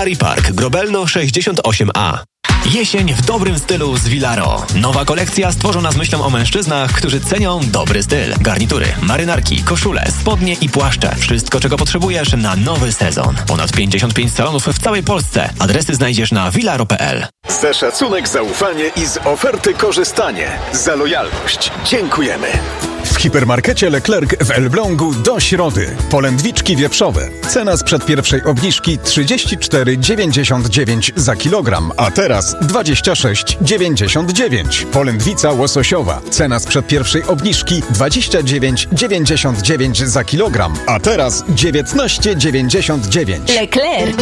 Ari Park, Grobelno 68A. Jesień w dobrym stylu z Vilaro. Nowa kolekcja stworzona z myślą o mężczyznach, którzy cenią dobry styl. Garnitury, marynarki, koszule, spodnie i płaszcze. Wszystko, czego potrzebujesz na nowy sezon. Ponad 55 salonów w całej Polsce. Adresy znajdziesz na vilaro.pl. Za szacunek, zaufanie i z oferty korzystanie. Za lojalność dziękujemy. W hipermarkecie Leclerc w Elblągu do środy. Polędwiczki wieprzowe. Cena sprzed pierwszej obniżki 34,99 za kilogram, a teraz 26,99. Polędwica łososiowa. Cena sprzed pierwszej obniżki 29,99 za kilogram, a teraz 19,99. Leclerc.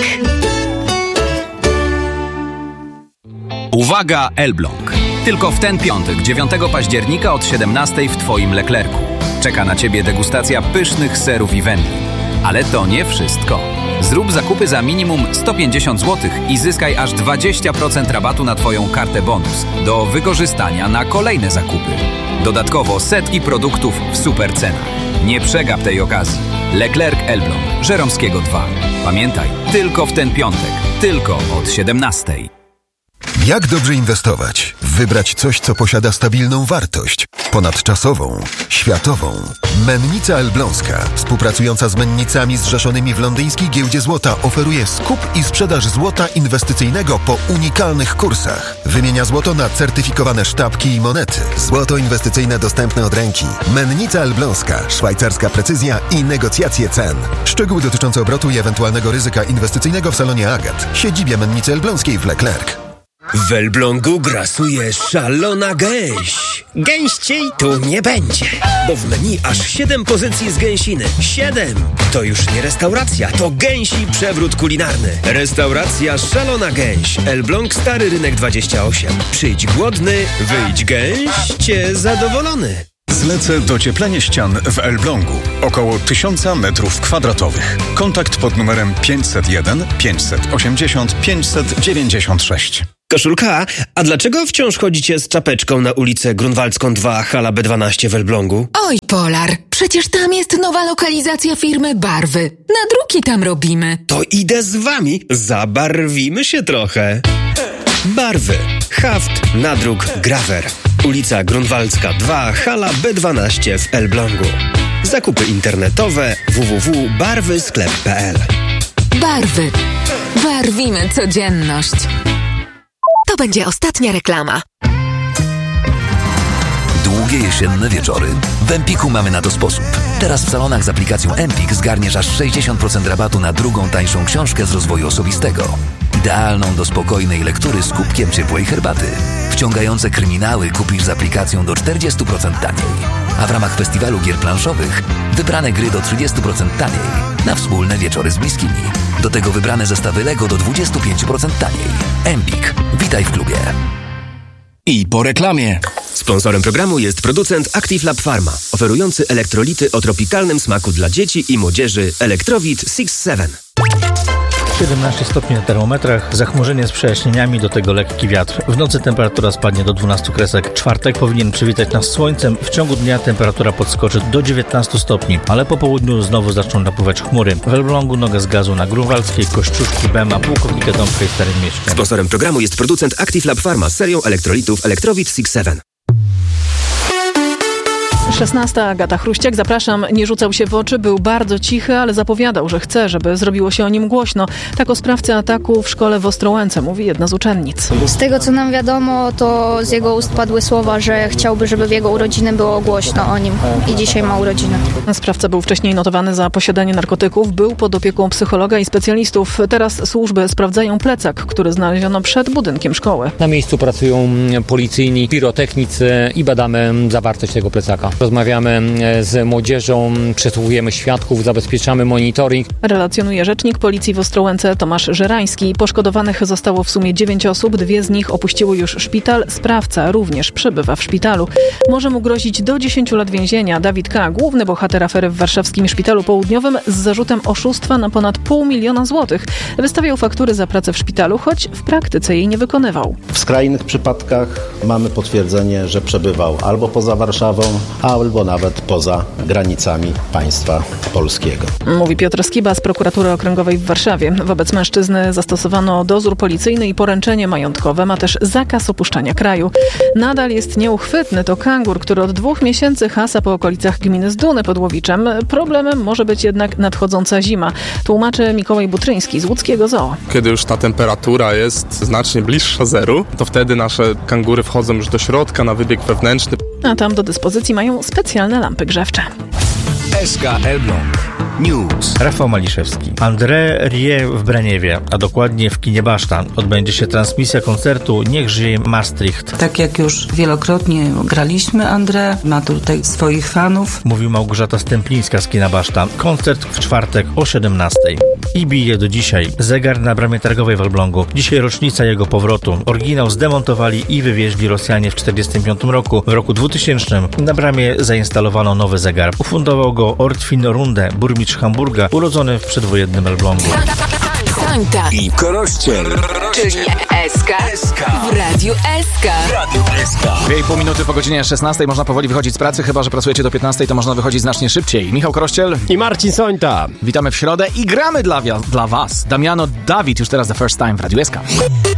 Uwaga, Elbląg! Tylko w ten piątek, 9 października od 17 w Twoim Leclercu. Czeka na Ciebie degustacja pysznych serów i wędlin. Ale to nie wszystko. Zrób zakupy za minimum 150 zł i zyskaj aż 20% rabatu na Twoją kartę bonus do wykorzystania na kolejne zakupy. Dodatkowo setki produktów w super cenach. Nie przegap tej okazji. Leclerc Elbląg, Żeromskiego 2. Pamiętaj, tylko w ten piątek, tylko od 17. Jak dobrze inwestować? Wybrać coś, co posiada stabilną wartość, ponadczasową, światową. Mennica Elbląska, współpracująca z mennicami zrzeszonymi w londyńskiej giełdzie złota, oferuje skup i sprzedaż złota inwestycyjnego po unikalnych kursach. Wymienia złoto na certyfikowane sztabki i monety. Złoto inwestycyjne dostępne od ręki. Mennica Elbląska, szwajcarska precyzja i negocjacje cen. Szczegóły dotyczące obrotu i ewentualnego ryzyka inwestycyjnego w salonie Agat, siedzibie Mennicy Elbląskiej w Leclerc. W Elblągu grasuje szalona gęś. Gęściej tu nie będzie, bo w menu aż 7 pozycji z gęsiny. 7! To już nie restauracja, to gęsi przewrót kulinarny. Restauracja Szalona Gęś. Elbląg, Stary Rynek 28. Przyjdź głodny, wyjdź gęś, cię zadowolony. Zlecę docieplenie ścian w Elblągu. Około 1000 m2. Kontakt pod numerem 501 580 596. Koszulka, a dlaczego wciąż chodzicie z czapeczką na ulicę Grunwaldzką 2, hala B12 w Elblągu? Oj, Polar, przecież tam jest nowa lokalizacja firmy Barwy. Nadruki tam robimy. To idę z wami, zabarwimy się trochę. Barwy, haft, nadruk, grawer. Ulica Grunwaldzka 2, hala B12 w Elblągu. Zakupy internetowe www.barwysklep.pl. Barwy. Barwimy codzienność. To będzie ostatnia reklama. Długie jesienne wieczory. W Empiku mamy na to sposób. Teraz w salonach z aplikacją Empik zgarniesz aż 60% rabatu na drugą tańszą książkę z rozwoju osobistego. Idealną do spokojnej lektury z kubkiem ciepłej herbaty. Wciągające kryminały kupisz z aplikacją do 40% taniej. A w ramach festiwalu gier planszowych wybrane gry do 30% taniej. Na wspólne wieczory z bliskimi. Do tego wybrane zestawy Lego do 25% taniej. Empik. Witaj w klubie. I po reklamie. Sponsorem programu jest producent Active Lab Pharma, oferujący elektrolity o tropikalnym smaku dla dzieci i młodzieży Electrowit 6-7. 17 stopni na termometrach, zachmurzenie z przejaśnieniami, do tego lekki wiatr. W nocy temperatura spadnie do 12 kresek. Czwartek powinien przywitać nas słońcem. W ciągu dnia temperatura podskoczy do 19 stopni, ale po południu znowu zaczną napływać chmury. W Elblągu noga z gazu na Grunwaldzkiej, Kościuszki, Bema, Pułkownika Dąbka i Starym Mieście. Sponsorem programu jest producent Active Lab Pharma z serią elektrolitów Electrowit 6-7. 16. Agata Chruściak, zapraszam. Nie rzucał się w oczy, był bardzo cichy, ale zapowiadał, że chce, żeby zrobiło się o nim głośno. Tak o sprawcy ataku w szkole w Ostrołęce mówi jedna z uczennic. Z tego, co nam wiadomo, to z jego ust padły słowa, że chciałby, żeby w jego urodziny było głośno o nim i dzisiaj ma urodziny. Sprawca był wcześniej notowany za posiadanie narkotyków, był pod opieką psychologa i specjalistów. Teraz służby sprawdzają plecak, który znaleziono przed budynkiem szkoły. Na miejscu pracują policyjni, pirotechnicy i badamy zawartość tego plecaka. Rozmawiamy z młodzieżą, przesłuchujemy świadków, zabezpieczamy monitoring. Relacjonuje rzecznik Policji w Ostrołęce Tomasz Żerański. Poszkodowanych zostało w sumie 9 osób, 2 z nich opuściły już szpital. Sprawca również przebywa w szpitalu. Może mu grozić do 10 lat więzienia. Dawid K., główny bohater afery w warszawskim Szpitalu Południowym z zarzutem oszustwa na ponad 500 000 złotych. Wystawiał faktury za pracę w szpitalu, choć w praktyce jej nie wykonywał. W skrajnych przypadkach mamy potwierdzenie, że przebywał albo poza Warszawą, albo nawet poza granicami państwa polskiego. Mówi Piotr Skiba z Prokuratury Okręgowej w Warszawie. Wobec mężczyzny zastosowano dozór policyjny i poręczenie majątkowe. Ma też zakaz opuszczania kraju. Nadal jest nieuchwytny. To kangur, który od 2 miesięcy hasa po okolicach gminy Zduny pod Łowiczem. Problemem może być jednak nadchodząca zima. Tłumaczy Mikołaj Butryński z łódzkiego zoo. Kiedy już ta temperatura jest znacznie bliższa zeru, to wtedy nasze kangury wchodzą już do środka na wybieg wewnętrzny. A tam do dyspozycji mają specjalne lampy grzewcze. SK Elbląg News. Rafał Maliszewski. André Rie w Braniewie, a dokładnie w kinie Baszta, odbędzie się transmisja koncertu Niech żyje Maastricht. Tak jak już wielokrotnie graliśmy, André ma tutaj swoich fanów. Mówił Małgorzata Stęplińska z kina Baszta. Koncert w czwartek o 17:00. I bije do dzisiaj zegar na bramie targowej w Elblągu. Dzisiaj rocznica jego powrotu. Oryginał zdemontowali i wywieźli Rosjanie w 1945 roku. W roku 2000 na bramie zainstalowano nowy zegar. Ufundował go Ortwin Runde, burmistrz Hamburga, urodzony w przedwojennym Elblągu. Sońta i Korościel, czyli SK w Radiu SK. 2,5 minuty po godzinie 16 można powoli wychodzić z pracy, chyba że pracujecie do 15, to można wychodzić znacznie szybciej. Michał Korościel i Marcin Sońta. Witamy w środę i gramy dla was. Damiano Dawid już teraz the first time w Radiu SK.